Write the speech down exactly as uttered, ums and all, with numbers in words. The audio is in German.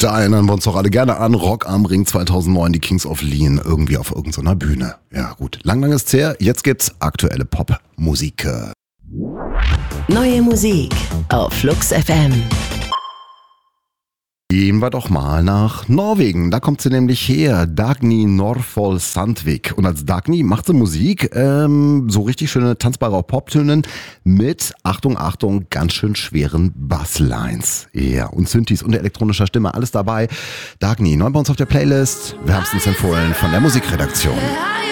Da erinnern wir uns doch alle gerne an Rock am Ring zweitausendneun, die Kings of Leon, irgendwie auf irgendeiner Bühne. Ja gut, lang, lang ist's her. Jetzt gibt's aktuelle Popmusik. Neue Musik auf Flux F M. Gehen wir doch mal nach Norwegen. Da kommt sie nämlich her. Dagny Norfol Sandvik. Und als Dagny macht sie Musik, ähm, so richtig schöne tanzbare Poptönen mit, Achtung, Achtung, ganz schön schweren Basslines. Ja, und Synthes und elektronischer Stimme, alles dabei. Dagny, neu bei uns auf der Playlist. Wärmstens empfohlen von der Musikredaktion.